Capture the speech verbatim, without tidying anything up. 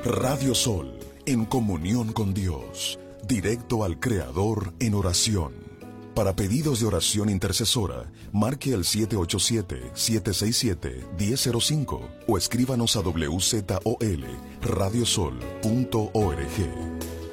Radio Sol, en comunión con Dios, directo al Creador en oración. Para pedidos de oración intercesora, marque al siete ocho siete, siete seis siete, uno cero cero cinco o escríbanos a w z o l radiosol punto org.